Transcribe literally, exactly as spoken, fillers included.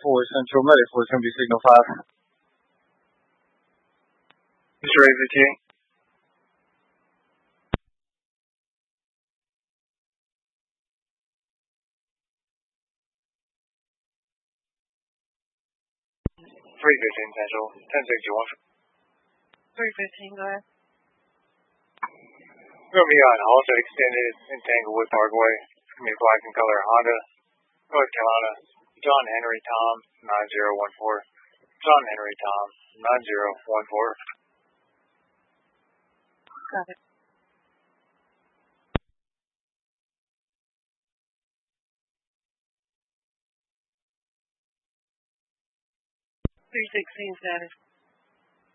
four Central, Medical Assembly Signal five. Mister A V T. three fifteen Central, ten sixty-one. three fifteen, go ahead. We're going to be on Halsted Extended in Tanglewood Parkway. It's going to be black in color Honda, North Carolina. John Henry Tom, nine zero one four. John Henry Tom, nine zero one four. Got it. three sixteen status.